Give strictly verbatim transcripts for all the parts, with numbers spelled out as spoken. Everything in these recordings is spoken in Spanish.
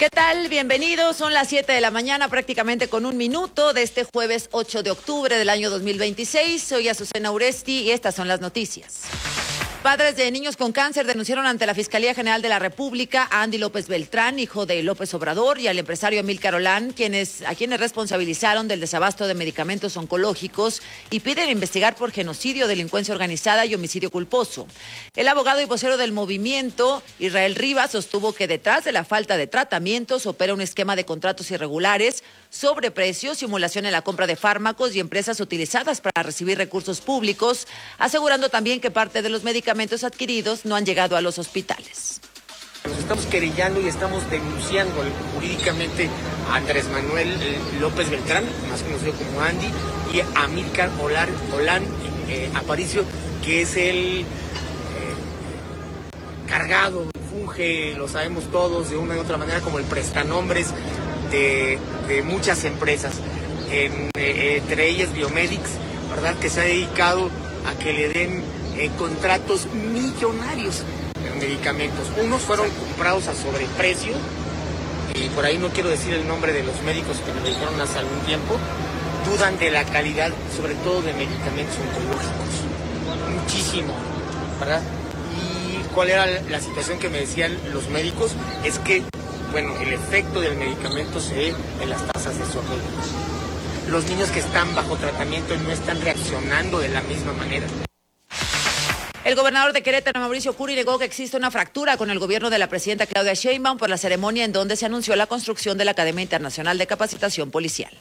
¿Qué tal? Bienvenidos. Son las siete de la mañana, prácticamente con un minuto de este jueves ocho de octubre del año dos mil veintiséis. Soy Azucena Uresti y estas son las noticias. Padres de niños con cáncer denunciaron ante la Fiscalía General de la República a Andy López Beltrán, hijo de López Obrador, y al empresario Amílcar Olán, quienes, a quienes responsabilizaron del desabasto de medicamentos oncológicos y piden investigar por genocidio, delincuencia organizada y homicidio culposo. El abogado y vocero del movimiento, Israel Rivas, sostuvo que detrás de la falta de tratamientos opera un esquema de contratos irregulares, sobreprecios, simulación en la compra de fármacos y empresas utilizadas para recibir recursos públicos, asegurando también que parte de los medicamentos adquiridos no han llegado a los hospitales. Nos estamos querellando y estamos denunciando jurídicamente a Andrés Manuel López Beltrán, más conocido como Andy, y a Amílcar Olán, Olán eh, Aparicio, que es el eh, cargado, funge, lo sabemos todos, de una u otra manera, como el prestanombres de, de muchas empresas, en, eh, entre ellas Biomedics, ¿verdad?, que se ha dedicado a que le den Eh, contratos millonarios en medicamentos. Unos fueron comprados a sobreprecio, y por ahí no quiero decir el nombre de los médicos que me lo dijeron hace algún tiempo. Dudan de la calidad, sobre todo de medicamentos oncológicos. Muchísimo, ¿verdad? Y cuál era la situación que me decían los médicos, es que, bueno, el efecto del medicamento se ve en las tasas de sobrevida. Los niños que están bajo tratamiento no están reaccionando de la misma manera. El gobernador de Querétaro, Mauricio Curi, negó que existe una fractura con el gobierno de la presidenta Claudia Sheinbaum por la ceremonia en donde se anunció la construcción de la Academia Internacional de Capacitación Policial.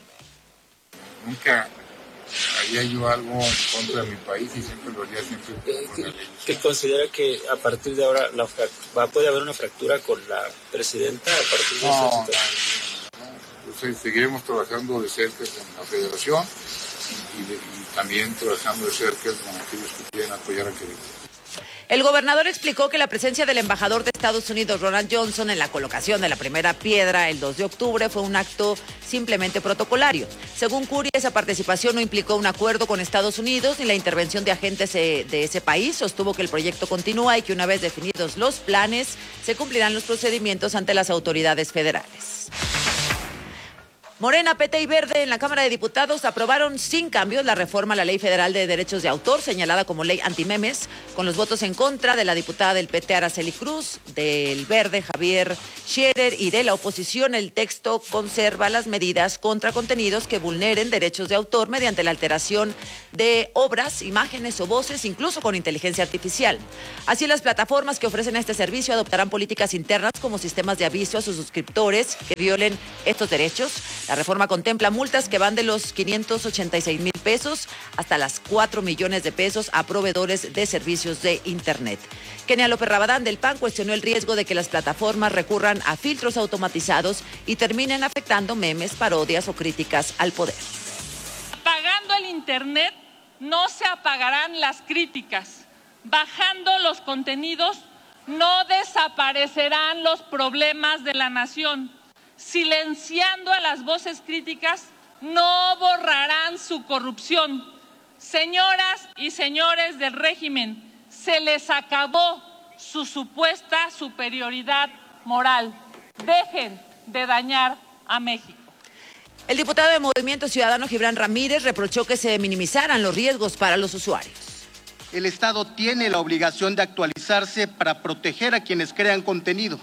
Nunca haría yo algo en contra de mi país y siempre lo haría siempre eh, que, que considera que a partir de ahora la, va, puede haber una fractura con la presidenta a partir de no, esta situación. No, no. Entonces, seguiremos trabajando de cerca con la federación y, de, y también trabajando de cerca con aquellos que quieren apoyar a Querétaro. El gobernador explicó que la presencia del embajador de Estados Unidos, Ronald Johnson, en la colocación de la primera piedra el dos de octubre fue un acto simplemente protocolario. Según Curi, esa participación no implicó un acuerdo con Estados Unidos ni la intervención de agentes de ese país. Sostuvo que el proyecto continúa y que una vez definidos los planes, se cumplirán los procedimientos ante las autoridades federales. Morena, P T y Verde en la Cámara de Diputados aprobaron sin cambios la reforma a la Ley Federal de Derechos de Autor, señalada como ley antimemes, con los votos en contra de la diputada del P T, Araceli Cruz, del Verde, Javier Scherer, y de la oposición. El texto conserva las medidas contra contenidos que vulneren derechos de autor mediante la alteración de obras, imágenes o voces, incluso con inteligencia artificial. Así, las plataformas que ofrecen este servicio adoptarán políticas internas como sistemas de aviso a sus suscriptores que violen estos derechos. La reforma contempla multas que van de los quinientos ochenta y seis mil pesos hasta las cuatro millones de pesos a proveedores de servicios de Internet. Kenia López Rabadán del P A N cuestionó el riesgo de que las plataformas recurran a filtros automatizados y terminen afectando memes, parodias o críticas al poder. Apagando el Internet no se apagarán las críticas. Bajando los contenidos no desaparecerán los problemas de la nación. Silenciando a las voces críticas, no borrarán su corrupción. Señoras y señores del régimen, se les acabó su supuesta superioridad moral. Dejen de dañar a México. El diputado de Movimiento Ciudadano, Gibran Ramírez, reprochó que se minimizaran los riesgos para los usuarios. El Estado tiene la obligación de actualizarse para proteger a quienes crean contenido.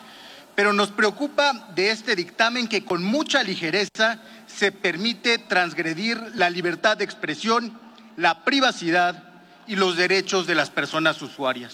Pero nos preocupa de este dictamen que con mucha ligereza se permite transgredir la libertad de expresión, la privacidad y los derechos de las personas usuarias.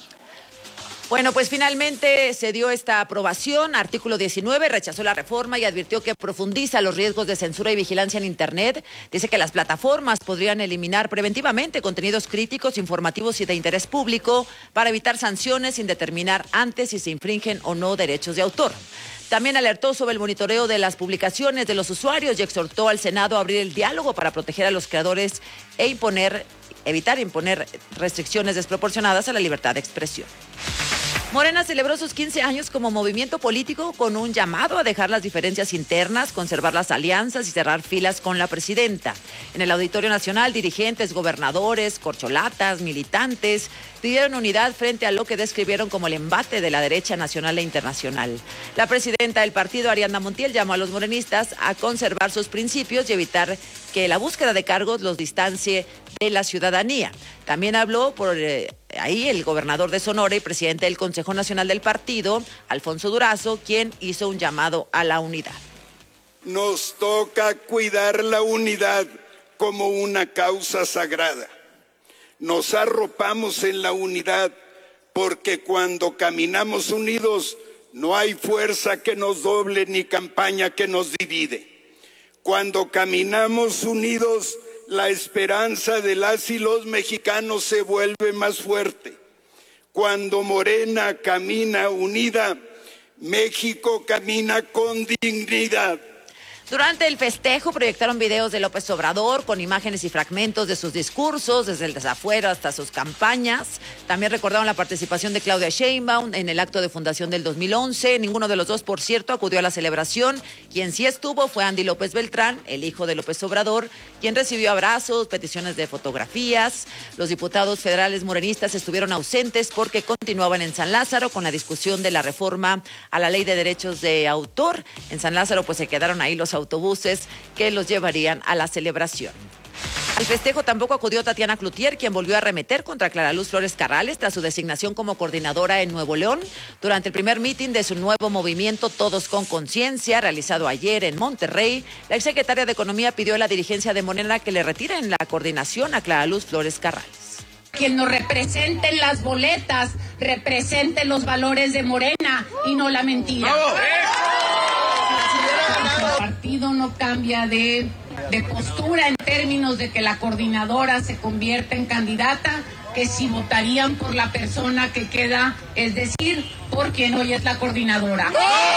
Bueno, pues finalmente se dio esta aprobación. Artículo diecinueve rechazó la reforma y advirtió que profundiza los riesgos de censura y vigilancia en Internet. Dice que las plataformas podrían eliminar preventivamente contenidos críticos, informativos y de interés público para evitar sanciones sin determinar antes si se infringen o no derechos de autor. También alertó sobre el monitoreo de las publicaciones de los usuarios y exhortó al Senado a abrir el diálogo para proteger a los creadores e imponer, evitar imponer restricciones desproporcionadas a la libertad de expresión. Morena celebró sus quince años como movimiento político con un llamado a dejar las diferencias internas, conservar las alianzas y cerrar filas con la presidenta. En el Auditorio Nacional, dirigentes, gobernadores, corcholatas, militantes pidieron unidad frente a lo que describieron como el embate de la derecha nacional e internacional. La presidenta del partido, Ariadna Montiel, llamó a los morenistas a conservar sus principios y evitar que la búsqueda de cargos los distancie de la ciudadanía. También habló por eh, ahí el gobernador de Sonora y presidente del Consejo Nacional del partido, Alfonso Durazo, quien hizo un llamado a la unidad. Nos toca cuidar la unidad como una causa sagrada. Nos arropamos en la unidad porque cuando caminamos unidos no hay fuerza que nos doble ni campaña que nos divide. Cuando caminamos unidos, la esperanza de las y los mexicanos se vuelve más fuerte. Cuando Morena camina unida, México camina con dignidad. Durante el festejo proyectaron videos de López Obrador con imágenes y fragmentos de sus discursos, desde el desafuero hasta sus campañas. También recordaron la participación de Claudia Sheinbaum en el acto de fundación del dos mil once. Ninguno de los dos, por cierto, acudió a la celebración. Quien sí estuvo fue Andy López Beltrán, el hijo de López Obrador, quien recibió abrazos, peticiones de fotografías. Los diputados federales morenistas estuvieron ausentes porque continuaban en San Lázaro con la discusión de la reforma a la Ley de Derechos de Autor. En San Lázaro pues se quedaron ahí los autobuses que los llevarían a la celebración. Al festejo tampoco acudió Tatiana Cloutier, quien volvió a arremeter contra Clara Luz Flores Carrales tras su designación como coordinadora en Nuevo León. Durante el primer mitin de su nuevo movimiento Todos con Conciencia, realizado ayer en Monterrey, la exsecretaria de Economía pidió a la dirigencia de Morena que le retiren la coordinación a Clara Luz Flores Carrales. Quien nos represente en las boletas, represente los valores de Morena y no la mentira. El partido no cambia de, de postura en términos de que la coordinadora se convierta en candidata, que si votarían por la persona que queda, es decir, por quien hoy es la coordinadora.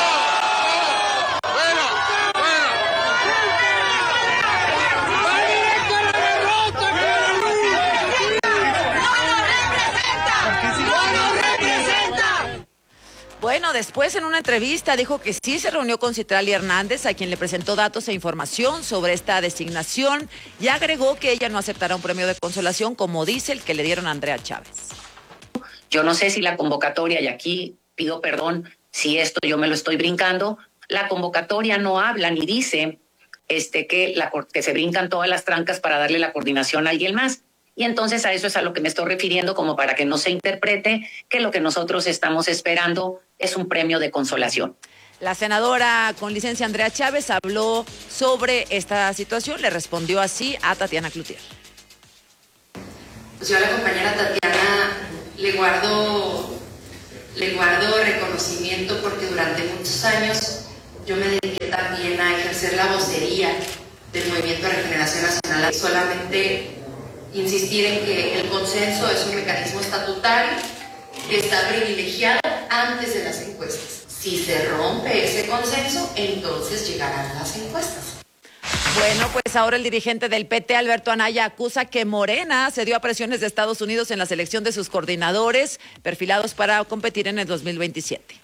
Bueno, después en una entrevista dijo que sí se reunió con Citlali Hernández, a quien le presentó datos e información sobre esta designación, y agregó que ella no aceptará un premio de consolación como dice el que le dieron a Andrea Chávez. Yo no sé si la convocatoria, y aquí pido perdón si esto yo me lo estoy brincando, la convocatoria no habla ni dice este, que, la, que se brincan todas las trancas para darle la coordinación a alguien más. Y entonces a eso es a lo que me estoy refiriendo, como para que no se interprete que lo que nosotros estamos esperando es un premio de consolación. La senadora con licencia Andrea Chávez habló sobre esta situación, le respondió así a Tatiana Cloutier. Pues yo a la compañera Tatiana le guardo, le guardo reconocimiento porque durante muchos años yo me dediqué también a ejercer la vocería del Movimiento de Regeneración Nacional. Solamente insistir en que el consenso es un mecanismo estatutario que está privilegiado antes de las encuestas. Si se rompe ese consenso, entonces llegarán las encuestas. Bueno, pues ahora el dirigente del P T, Alberto Anaya, acusa que Morena cedió a presiones de Estados Unidos en la selección de sus coordinadores perfilados para competir en el dos mil veintisiete.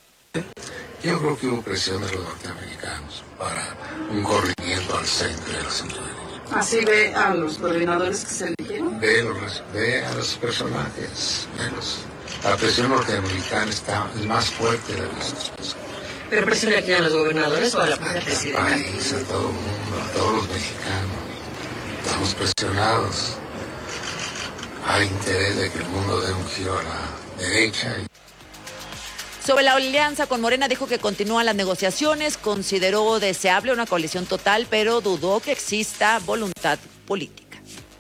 Yo creo que hubo presión de los norteamericanos para un corrimiento al centro de los individuos. ¿Así ve a los coordinadores que se eligieron? Ve, los, ve a los personajes, ve los, la presión norteamericana está es más fuerte de las personas. ¿Pero presión aquí a los gobernadores o a la propia presidenta? Al país, a todo el mundo, a todos los mexicanos. Estamos presionados al interés de que el mundo dé un giro a la derecha. Sobre la alianza con Morena dijo que continúan las negociaciones, consideró deseable una coalición total, pero dudó que exista voluntad política.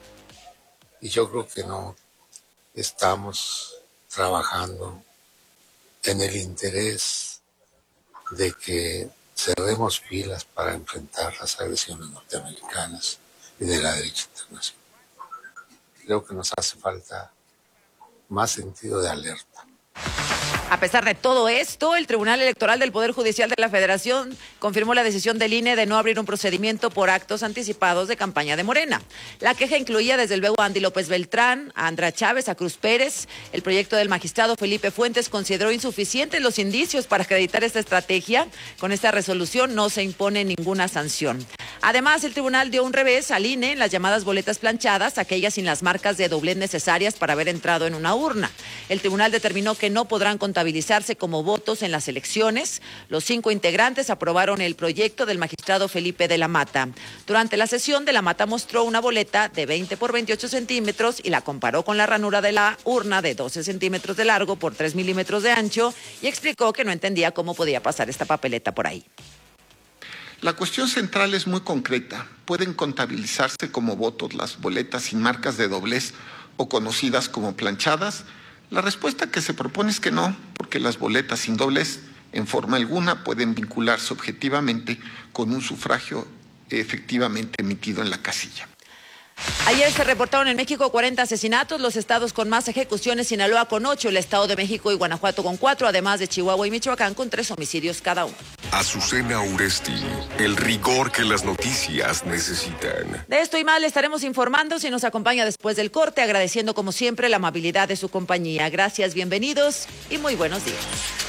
Y yo creo que no estamos trabajando en el interés de que cerremos filas para enfrentar las agresiones norteamericanas y de la derecha internacional. Creo que nos hace falta más sentido de alerta. A pesar de todo esto, el Tribunal Electoral del Poder Judicial de la Federación confirmó la decisión del I N E de no abrir un procedimiento por actos anticipados de campaña de Morena. La queja incluía desde luego a Andy López Beltrán, a Andrea Chávez, a Cruz Pérez. El proyecto del magistrado Felipe Fuentes consideró insuficientes los indicios para acreditar esta estrategia. Con esta resolución no se impone ninguna sanción. Además, el tribunal dio un revés al I N E en las llamadas boletas planchadas, aquellas sin las marcas de doblez necesarias para haber entrado en una urna. El tribunal determinó que no podrán contabilizarse como votos en las elecciones. Los cinco integrantes aprobaron el proyecto del magistrado Felipe de la Mata. Durante la sesión, de la Mata mostró una boleta de veinte por veintiocho centímetros y la comparó con la ranura de la urna de doce centímetros de largo por tres milímetros de ancho y explicó que no entendía cómo podía pasar esta papeleta por ahí. La cuestión central es muy concreta. ¿Pueden contabilizarse como votos las boletas sin marcas de doblez o conocidas como planchadas? La respuesta que se propone es que no, porque las boletas sin doblez en forma alguna pueden vincularse objetivamente con un sufragio efectivamente emitido en la casilla. Ayer se reportaron en México cuarenta asesinatos, los estados con más ejecuciones: Sinaloa con ocho, el Estado de México y Guanajuato con cuatro, además de Chihuahua y Michoacán con tres homicidios cada uno. Azucena Uresti, el rigor que las noticias necesitan. De esto y más le estaremos informando si nos acompaña después del corte, agradeciendo como siempre la amabilidad de su compañía. Gracias, bienvenidos y muy buenos días.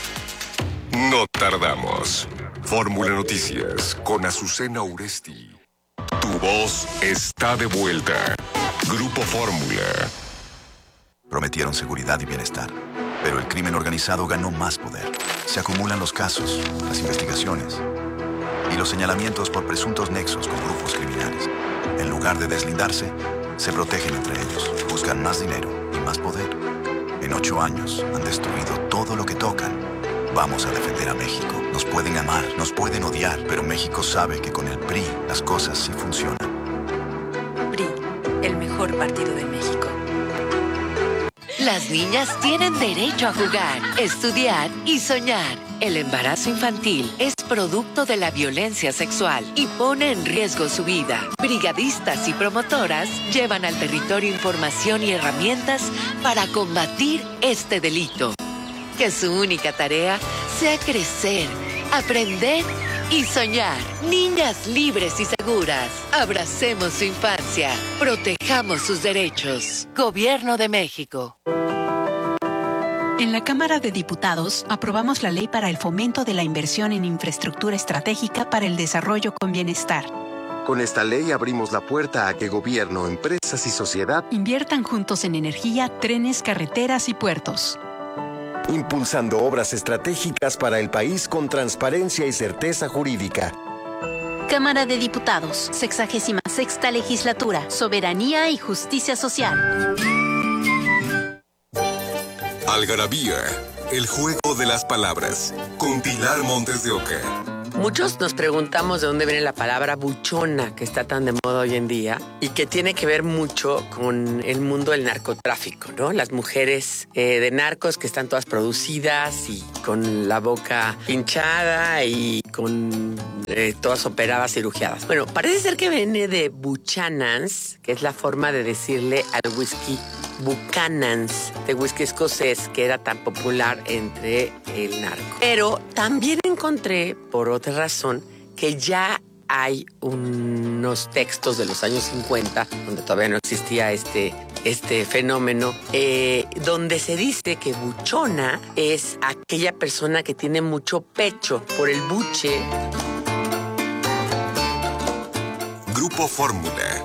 No tardamos. Fórmula Noticias con Azucena Uresti. Tu voz está de vuelta. Grupo Fórmula. Prometieron seguridad y bienestar, pero el crimen organizado ganó más poder. Se acumulan los casos, las investigaciones y los señalamientos por presuntos nexos con grupos criminales. En lugar de deslindarse, se protegen entre ellos, buscan más dinero y más poder. En ocho años han destruido todo lo que tocan. Vamos a defender a México. Nos pueden amar, nos pueden odiar, pero México sabe que con el P R I las cosas sí funcionan. P R I, el mejor partido de México. Las niñas tienen derecho a jugar, estudiar y soñar. El embarazo infantil es producto de la violencia sexual y pone en riesgo su vida. Brigadistas y promotoras llevan al territorio información y herramientas para combatir este delito. Que su única tarea sea crecer, aprender y soñar. Niñas libres y seguras. Abracemos su infancia. Protejamos sus derechos. Gobierno de México. En la Cámara de Diputados aprobamos la ley para el fomento de la inversión en infraestructura estratégica para el desarrollo con bienestar. Con esta ley abrimos la puerta a que gobierno, empresas y sociedad inviertan juntos en energía, trenes, carreteras y puertos. Impulsando obras estratégicas para el país con transparencia y certeza jurídica. Cámara de Diputados, sexagésima sexta legislatura, soberanía y justicia social. Algarabía, el juego de las palabras, con Pilar Montes de Oca. Muchos nos preguntamos de dónde viene la palabra buchona, que está tan de moda hoy en día y que tiene que ver mucho con el mundo del narcotráfico, ¿no? Las mujeres eh, de narcos que están todas producidas y con la boca hinchada y con eh, todas operadas, cirugiadas. Bueno, parece ser que viene de Buchanans, que es la forma de decirle al whisky Buchanan's, de whisky escocés, que era tan popular entre el narco. Pero también encontré, por otra razón, que ya hay unos textos de los años cincuenta, donde todavía no existía este, este fenómeno, eh, donde se dice que buchona es aquella persona que tiene mucho pecho por el buche. Grupo Fórmula.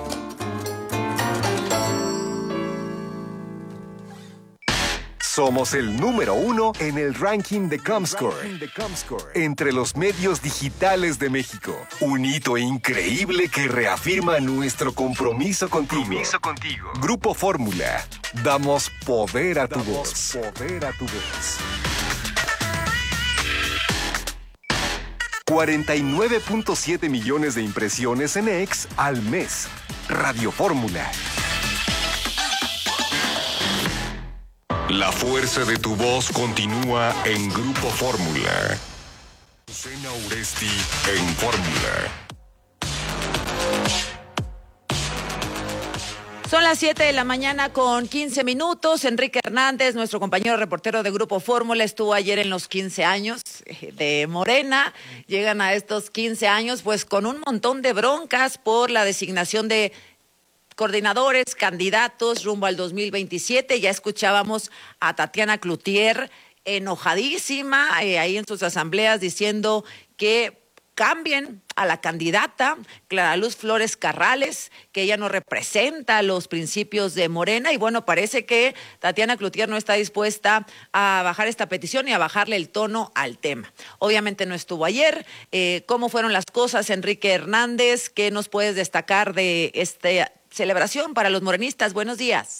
Somos el número uno en el ranking de Comscore, entre los medios digitales de México. Un hito increíble que reafirma nuestro compromiso contigo. Compromiso contigo. Grupo Fórmula. Damos poder a tu voz. Poder a tu voz. cuarenta y nueve punto siete millones de impresiones en X al mes. Radio Fórmula. La fuerza de tu voz continúa en Grupo Fórmula. Azucena Uresti en Fórmula. Son las siete de la mañana con quince minutos. Enrique Hernández, nuestro compañero reportero de Grupo Fórmula, estuvo ayer en los quince años de Morena. Llegan a estos quince años pues con un montón de broncas por la designación de coordinadores, candidatos rumbo al dos mil veintisiete. Ya escuchábamos a Tatiana Cloutier enojadísima eh, ahí en sus asambleas diciendo que cambien a la candidata Clara Luz Flores Carrales, que ella no representa los principios de Morena, y bueno, parece que Tatiana Cloutier no está dispuesta a bajar esta petición y a bajarle el tono al tema. Obviamente no estuvo ayer. Eh, ¿Cómo fueron las cosas, Enrique Hernández? ¿Qué nos puedes destacar de esta celebración para los morenistas? Buenos días.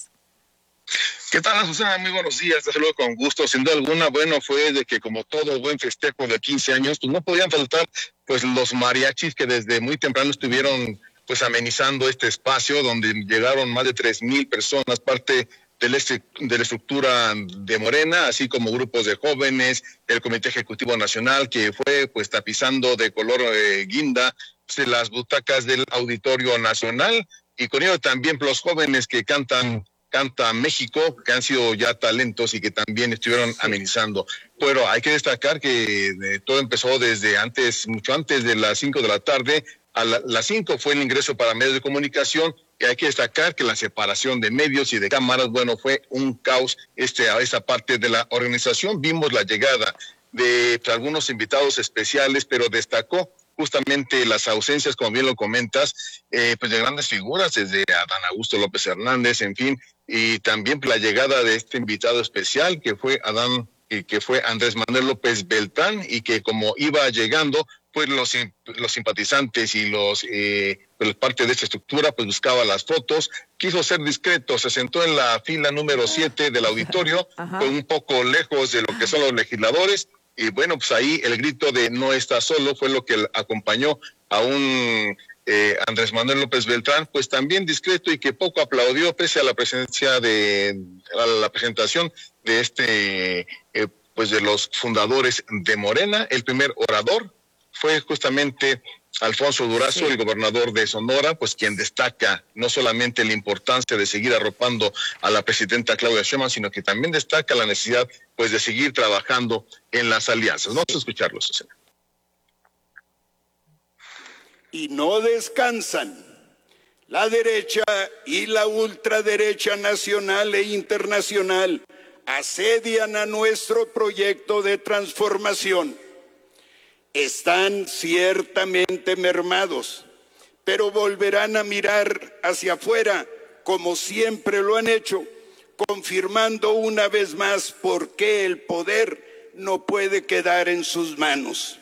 ¿Qué tal, Susana? Muy buenos días, te saludo con gusto. Sin duda alguna, bueno, fue de que como todo buen festejo de quince años, pues no podían faltar pues los mariachis que desde muy temprano estuvieron pues amenizando este espacio donde llegaron más de tres mil personas, parte de la, de la estructura de Morena, así como grupos de jóvenes, el Comité Ejecutivo Nacional que fue pues tapizando de color eh, guinda pues, las butacas del Auditorio Nacional, y con ello también los jóvenes que cantan Canta México, que han sido ya talentos y que también estuvieron amenizando. Pero hay que destacar que eh, todo empezó desde antes, mucho antes de las cinco de la tarde. A la, las cinco fue el ingreso para medios de comunicación, y hay que destacar que la separación de medios y de cámaras, bueno, fue un caos este, a esa parte de la organización. Vimos la llegada de pues, algunos invitados especiales, pero destacó justamente las ausencias, como bien lo comentas, eh, pues de grandes figuras, desde Adán Augusto López Hernández, en fin, y también la llegada de este invitado especial que fue Adán, y que fue Andrés Manuel López Beltrán, y que como iba llegando, pues los, los simpatizantes y los eh, pues parte de esta estructura, pues buscaba las fotos, quiso ser discreto, se sentó en la fila número siete del auditorio, fue un poco lejos de lo que son los legisladores. Y bueno, pues ahí el grito de no está solo fue lo que acompañó a un eh, Andrés Manuel López Beltrán, pues también discreto y que poco aplaudió pese a la presencia de, a la presentación de este, eh, pues de los fundadores de Morena. El primer orador fue justamente Alfonso Durazo, sí, el gobernador de Sonora, pues quien destaca no solamente la importancia de seguir arropando a la presidenta Claudia Sheinbaum, sino que también destaca la necesidad pues de seguir trabajando en las alianzas. Vamos a escucharlo, Susana. Y no descansan. La derecha y la ultraderecha nacional e internacional asedian a nuestro proyecto de transformación. Están ciertamente mermados, pero volverán a mirar hacia afuera como siempre lo han hecho, confirmando una vez más por qué el poder no puede quedar en sus manos.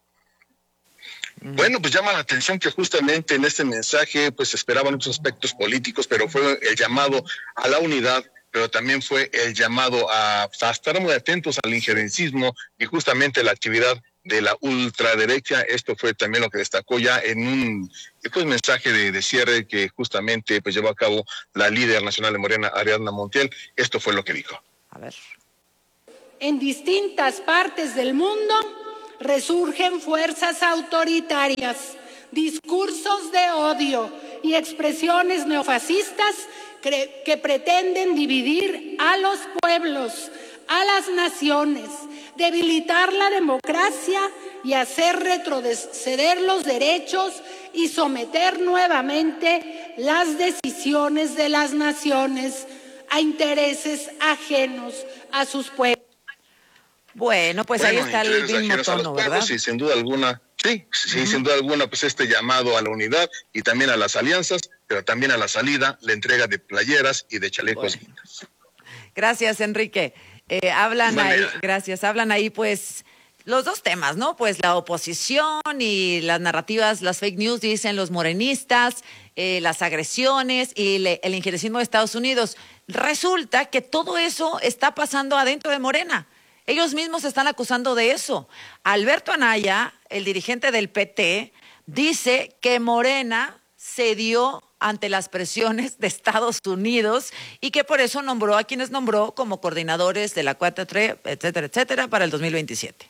Bueno, pues llama la atención que justamente en este mensaje pues esperaban muchos aspectos políticos, pero fue el llamado a la unidad, pero también fue el llamado a, a estar muy atentos al injerencismo y justamente la actividad de la ultraderecha. Esto fue también lo que destacó ya en un pues, mensaje de, de cierre que justamente pues llevó a cabo la líder nacional de Morena, Ariadna Montiel. Esto fue lo que dijo. A ver. En distintas partes del mundo resurgen fuerzas autoritarias, discursos de odio y expresiones neofascistas que, que pretenden dividir a los pueblos, a las naciones, debilitar la democracia y hacer retroceder los derechos y someter nuevamente las decisiones de las naciones a intereses ajenos a sus pueblos. Bueno, pues bueno, ahí está el mismo tono, ¿verdad? Sí, sin duda alguna, sí, sí, uh-huh. sin duda alguna, pues este llamado a la unidad y también a las alianzas, pero también a la salida, la entrega de playeras y de chalecos. Bueno. Gracias, Enrique. Eh, hablan ahí, gracias, hablan ahí pues los dos temas, ¿no? Pues la oposición y las narrativas, las fake news, dicen los morenistas, eh, las agresiones y le, el injerencismo de Estados Unidos. Resulta que todo eso está pasando adentro de Morena. Ellos mismos se están acusando de eso. Alberto Anaya, el dirigente del P T, dice que Morena cedió ante las presiones de Estados Unidos y que por eso nombró a quienes nombró como coordinadores de la cuatro T, etcétera, etcétera, para el dos mil veintisiete.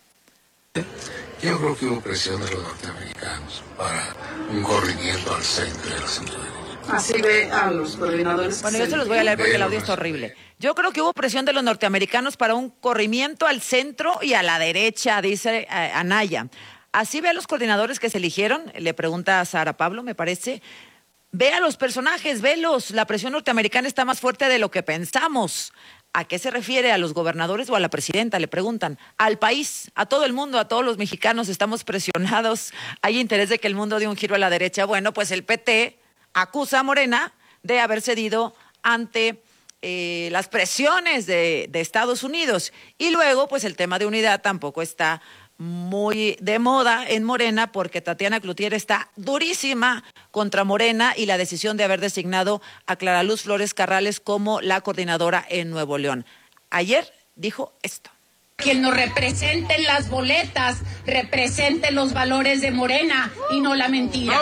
Yo creo que hubo presión de los norteamericanos para un corrimiento al centro de las instituciones. Así ve a los coordinadores. Bueno, yo se los voy a leer porque el audio está horrible. Yo creo que hubo presión de los norteamericanos para un corrimiento al centro y a la derecha, dice eh, Anaya. Así ve a los coordinadores que se eligieron, le pregunta a Sara Pablo, me parece. Ve a los personajes, velos. La presión norteamericana está más fuerte de lo que pensamos. ¿A qué se refiere? ¿A los gobernadores o a la presidenta? Le preguntan. Al país, a todo el mundo, a todos los mexicanos estamos presionados. Hay interés de que el mundo dé un giro a la derecha. Bueno, pues el P T acusa a Morena de haber cedido ante eh, las presiones de, de Estados Unidos. Y luego, pues el tema de unidad tampoco está muy de moda en Morena porque Tatiana Cloutier está durísima contra Morena y la decisión de haber designado a Clara Luz Flores Carrales como la coordinadora en Nuevo León. Ayer dijo esto. Quien nos represente en las boletas, represente los valores de Morena y no la mentira.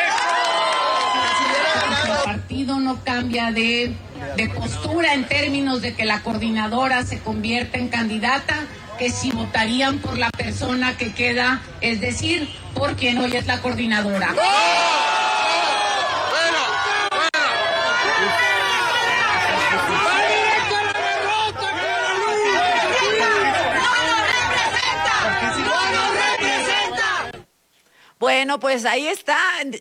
El partido no cambia de, de postura en términos de que la coordinadora se convierta en candidata, que si votarían por la persona que queda, es decir, por quien hoy es la coordinadora. Bueno, pues ahí está.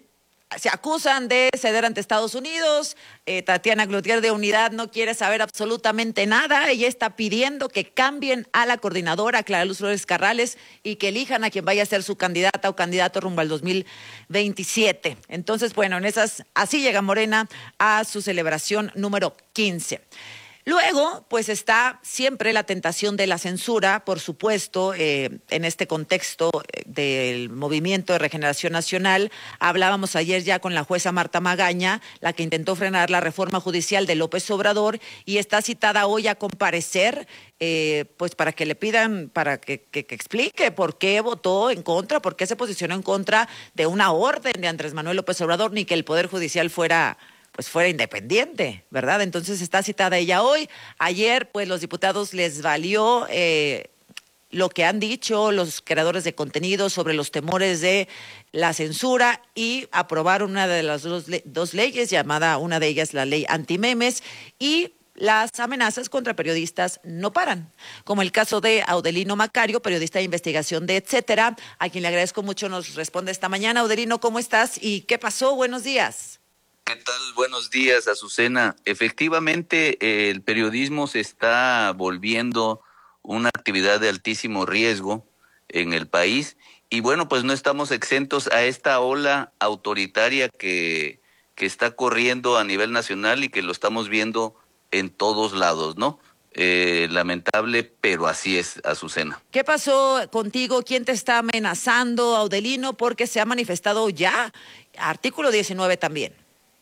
Se acusan de ceder ante Estados Unidos. Eh, Tatiana Cloutier de Unidad no quiere saber absolutamente nada. Ella está pidiendo que cambien a la coordinadora, Clara Luz Flores Carrales, y que elijan a quien vaya a ser su candidata o candidato rumbo al dos mil veintisiete. Entonces, bueno, en esas, así llega Morena a su celebración número quince. Luego, pues está siempre la tentación de la censura, por supuesto, eh, en este contexto del Movimiento de Regeneración Nacional. Hablábamos ayer ya con la jueza Marta Magaña, la que intentó frenar la reforma judicial de López Obrador, y está citada hoy a comparecer, eh, pues para que le pidan, para que, que, que explique por qué votó en contra, por qué se posicionó en contra de una orden de Andrés Manuel López Obrador, ni que el Poder Judicial fuera... pues fuera independiente, ¿verdad? Entonces está citada ella hoy. Ayer, pues los diputados les valió eh, lo que han dicho los creadores de contenido sobre los temores de la censura y aprobaron una de las dos, le- dos leyes, llamada una de ellas la ley antimemes, y las amenazas contra periodistas no paran, como el caso de Audelino Macario, periodista de investigación de Etcétera, a quien le agradezco mucho, nos responde esta mañana. Audelino, ¿cómo estás? ¿Y qué pasó? Buenos días. ¿Qué tal? Buenos días, Azucena. Efectivamente, eh, el periodismo se está volviendo una actividad de altísimo riesgo en el país y bueno, pues no estamos exentos a esta ola autoritaria que, que está corriendo a nivel nacional y que lo estamos viendo en todos lados, ¿no? Eh, lamentable, pero así es, Azucena. ¿Qué pasó contigo? ¿Quién te está amenazando, Audelino? Porque se ha manifestado ya artículo diecinueve también.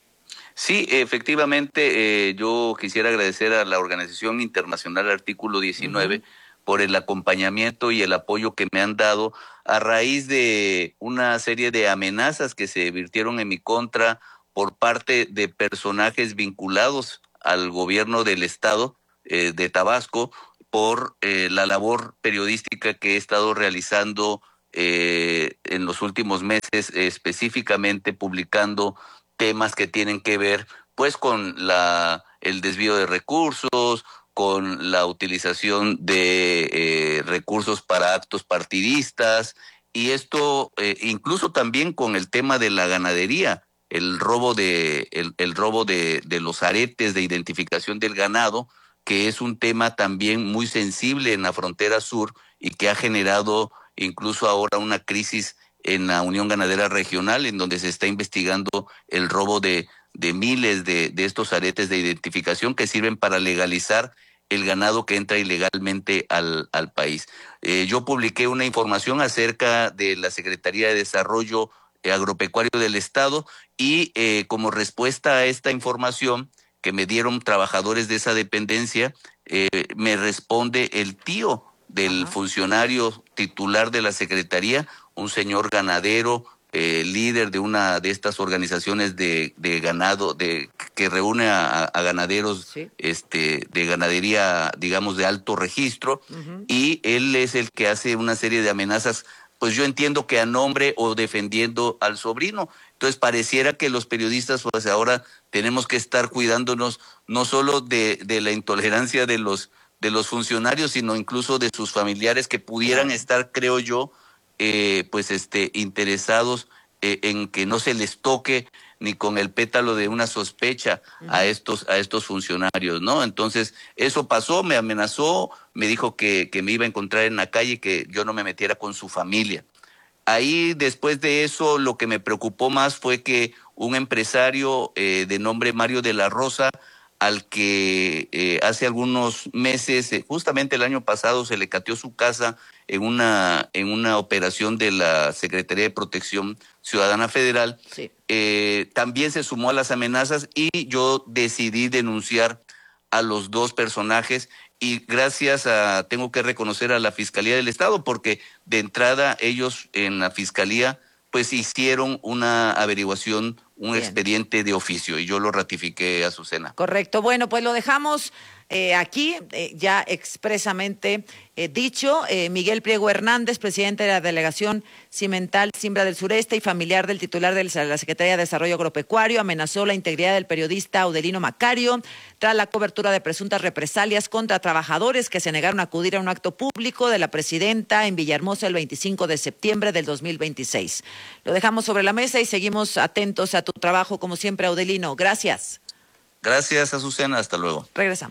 Sí, efectivamente, eh, yo quisiera agradecer a la Organización Internacional Artículo diecinueve uh-huh. por el acompañamiento y el apoyo que me han dado a raíz de una serie de amenazas que se virtieron en mi contra por parte de personajes vinculados al gobierno del estado eh, de Tabasco por eh, la labor periodística que he estado realizando eh, en los últimos meses, eh, específicamente publicando temas que tienen que ver pues con la el desvío de recursos, con la utilización de eh, recursos para actos partidistas y esto eh, incluso también con el tema de la ganadería, el robo de el, el robo de, de los aretes de identificación del ganado, que es un tema también muy sensible en la frontera sur y que ha generado incluso ahora una crisis en la Unión Ganadera Regional, en donde se está investigando el robo de, de miles de, de estos aretes de identificación que sirven para legalizar el ganado que entra ilegalmente al, al país. Eh, yo publiqué una información acerca de la Secretaría de Desarrollo Agropecuario del Estado y eh, como respuesta a esta información que me dieron trabajadores de esa dependencia, eh, me responde el tío del Ajá. funcionario titular de la Secretaría, un señor ganadero, eh, líder de una de estas organizaciones de, de ganado, de que reúne a, a ganaderos sí. este, de ganadería, digamos, de alto registro, uh-huh. y él es el que hace una serie de amenazas pues yo entiendo que a nombre o defendiendo al sobrino. Entonces pareciera que los periodistas pues ahora tenemos que estar cuidándonos no solo de, de la intolerancia de los, de los funcionarios, sino incluso de sus familiares que pudieran estar, creo yo, eh, pues este, interesados eh, en que no se les toque ni con el pétalo de una sospecha uh-huh. a estos a estos funcionarios, ¿no? Entonces, eso pasó, me amenazó, me dijo que, que me iba a encontrar en la calle y que yo no me metiera con su familia. Ahí, después de eso, lo que me preocupó más fue que un empresario eh, de nombre Mario de la Rosa, al que eh, hace algunos meses, eh, justamente el año pasado, se le cateó su casa en una en una operación de la Secretaría de Protección Ciudadana Federal, sí. eh, también se sumó a las amenazas y yo decidí denunciar a los dos personajes y gracias a, tengo que reconocer a la Fiscalía del Estado, porque de entrada ellos en la Fiscalía pues hicieron una averiguación, un Bien. expediente de oficio y yo lo ratifiqué, Azucena. Correcto. Bueno, pues lo dejamos eh, aquí, eh, ya expresamente eh, dicho. Eh, Miguel Priego Hernández, presidente de la Delegación Cimental Cimbra del Sureste y familiar del titular de la Secretaría de Desarrollo Agropecuario, amenazó la integridad del periodista Audelino Macario tras la cobertura de presuntas represalias contra trabajadores que se negaron a acudir a un acto público de la presidenta en Villahermosa el veinticinco de septiembre del dos mil veintiséis. Lo dejamos sobre la mesa y seguimos atentos a tu trabajo, como siempre, Audelino. Gracias. Gracias, Azucena. Hasta luego. Regresamos.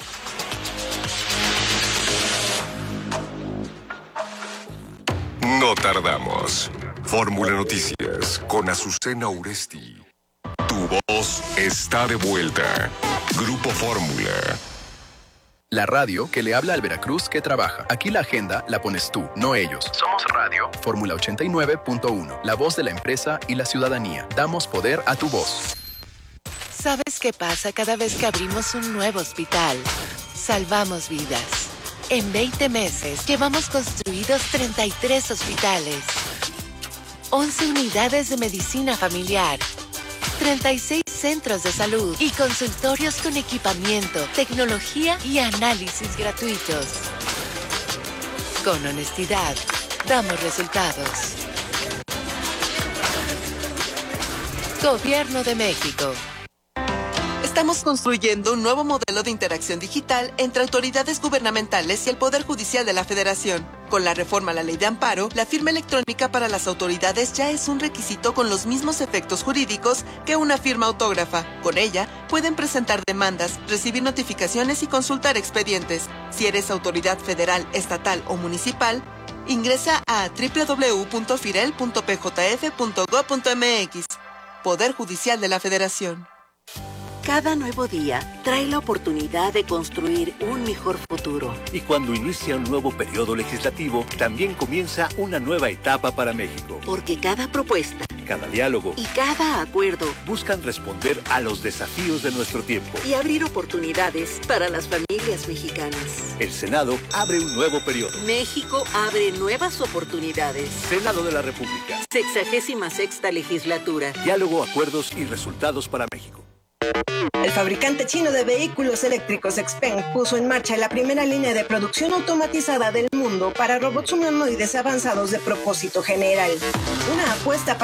No tardamos. Fórmula Noticias con Azucena Uresti. Tu voz está de vuelta. Grupo Fórmula. La radio que le habla al Veracruz que trabaja. Aquí la agenda la pones tú, no ellos. Somos Radio Fórmula ochenta y nueve punto uno. La voz de la empresa y la ciudadanía. Damos poder a tu voz. ¿Sabes qué pasa cada vez que abrimos un nuevo hospital? Salvamos vidas. En veinte meses llevamos construidos treinta y tres hospitales, once unidades de medicina familiar, treinta y seis centros de salud y consultorios con equipamiento, tecnología y análisis gratuitos. Con honestidad, damos resultados. Gobierno de México. Estamos construyendo un nuevo modelo de interacción digital entre autoridades gubernamentales y el Poder Judicial de la Federación. Con la reforma a la Ley de Amparo, la firma electrónica para las autoridades ya es un requisito con los mismos efectos jurídicos que una firma autógrafa. Con ella, pueden presentar demandas, recibir notificaciones y consultar expedientes. Si eres autoridad federal, estatal o municipal, ingresa a doble u doble u doble u punto firel punto p j f punto gob punto m x. Poder Judicial de la Federación. Cada nuevo día trae la oportunidad de construir un mejor futuro. Y cuando inicia un nuevo periodo legislativo, también comienza una nueva etapa para México. Porque cada propuesta, cada diálogo y cada acuerdo buscan responder a los desafíos de nuestro tiempo y abrir oportunidades para las familias mexicanas. El Senado abre un nuevo periodo. México abre nuevas oportunidades. Senado de la República. Sexagésima sexta legislatura. Diálogo, acuerdos y resultados para México. El fabricante chino de vehículos eléctricos Xpeng puso en marcha la primera línea de producción automatizada del mundo para robots humanoides avanzados de propósito general. Una apuesta para